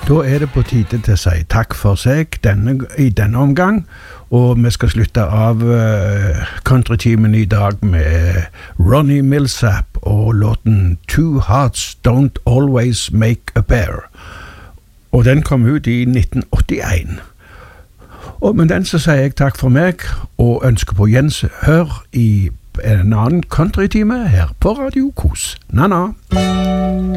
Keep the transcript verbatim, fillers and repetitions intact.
Da er det på tide til å si takk for seg denne, i denne omgang, og vi skal slutte av uh, countrytimen i dag med Ronnie Milsap og låten Two Hearts Don't Always Make a Pair. Og den kom ut i nitten åttien. Og med den så sier jeg takk for meg, og ønsker på gjenhør i en annen countrytime her på Radio Kos. Na-na!